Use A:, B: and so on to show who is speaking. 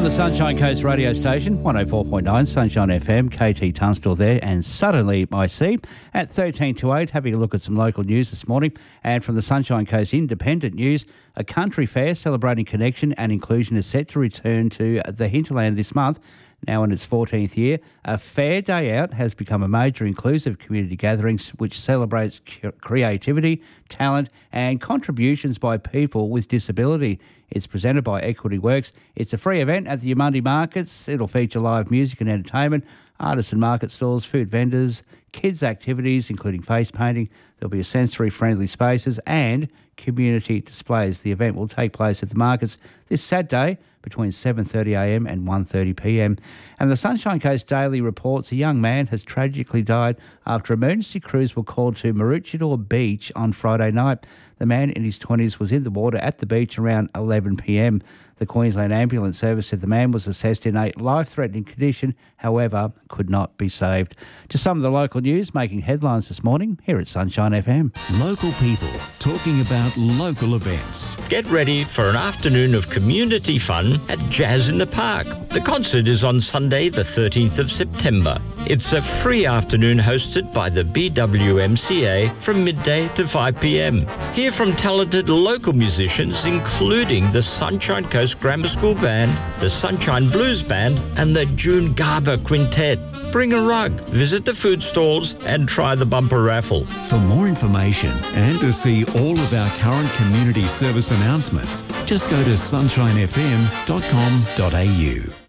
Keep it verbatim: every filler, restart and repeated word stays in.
A: From the Sunshine Coast radio station, one oh four point nine Sunshine F M, K T Tunstall there, and Suddenly I See at thirteen to eight, having a look at some local news this morning. And from the Sunshine Coast Independent News, a country fair celebrating connection and inclusion is set to return to the hinterland this month. Now in its fourteenth year, a fair day out has become a major inclusive community gathering which celebrates creativity, talent and contributions by people with disability. It's presented by Equity Works. It's a free event at the Yamundi Markets. It'll feature live music and entertainment, artisan market stalls, food vendors, kids' activities, including face painting. There'll be a sensory-friendly spaces and community displays. The event will take place at the markets this Saturday between seven thirty a m and one thirty p m. And the Sunshine Coast Daily reports a young man has tragically died after emergency crews were called to Maroochydore Beach on Friday night. The man in his twenties was in the water at the beach around eleven p m. The Queensland Ambulance Service said the man was assessed in a life-threatening condition, however, could not be saved. To some of the local news making headlines this morning, here at Sunshine F M.
B: Local people talking about local events.
C: Get ready for an afternoon of community fun at Jazz in the Park. The concert is on Sunday, the thirteenth of September. It's a free afternoon hosted by the B W M C A from midday to five p m. Hear from talented local musicians, including the Sunshine Coast Grammar School Band, the Sunshine Blues Band, and the June Garber Quintet. Bring a rug, visit the food stalls, and try the bumper raffle.
B: For more information and to see all of our current community service announcements, just go to sunshine f m dot com dot a u.